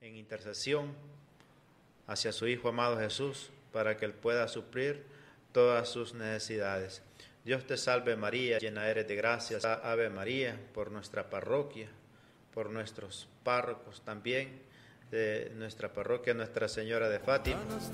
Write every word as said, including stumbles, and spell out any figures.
en intercesión hacia su Hijo amado Jesús, para que Él pueda suplir todas sus necesidades. Dios te salve María, llena eres de gracia, Ave María, por nuestra parroquia, por nuestros párrocos también, de nuestra parroquia Nuestra Señora de Fátima.